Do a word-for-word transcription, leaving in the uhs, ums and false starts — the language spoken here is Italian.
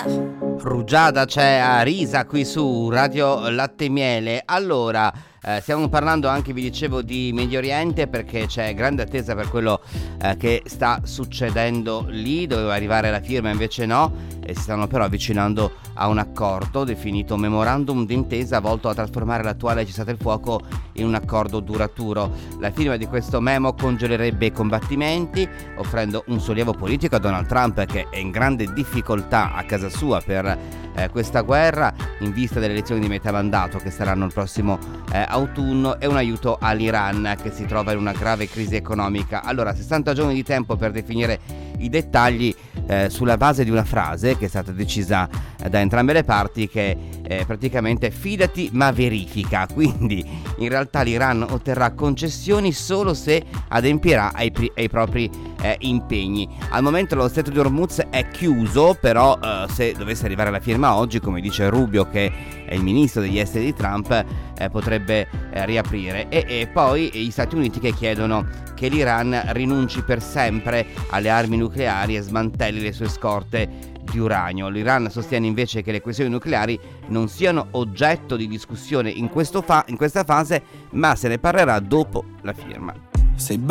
Rugiada c'è a risa qui su Radio Latte e Miele. Allora, eh, stiamo parlando anche, vi dicevo, di Medio Oriente, perché c'è grande attesa per quello eh, che sta succedendo lì. Doveva arrivare la firma, invece no, e si stanno però avvicinando a un accordo definito Memorandum d'intesa volto a trasformare l'attuale cessate il fuoco in un accordo duraturo. La firma di questo memo congelerebbe i combattimenti, offrendo un sollievo politico a Donald Trump, che è in grande difficoltà a casa sua per eh, questa guerra in vista delle elezioni di metà mandato che saranno il prossimo eh, autunno, e un aiuto all'Iran che si trova in una grave crisi economica. Allora, sessanta giorni di tempo per definire i dettagli eh, sulla base di una frase che è stata decisa eh, da entrambe le parti, che è praticamente fidati ma verifica. Quindi in realtà l'Iran otterrà concessioni solo se adempierà ai, pri- ai propri eh, impegni. Al momento lo stretto di Hormuz è chiuso, però eh, se dovesse arrivare la firma oggi, come dice Rubio, che è il ministro degli esteri di Trump, eh, potrebbe eh, riaprire. E, e poi gli Stati Uniti che chiedono che l'Iran rinunci per sempre alle armi nucleari e smantelli le sue scorte di uranio. L'Iran sostiene invece che le questioni nucleari non siano oggetto di discussione in, questo fa- in questa fase, ma se ne parlerà dopo la firma. Sei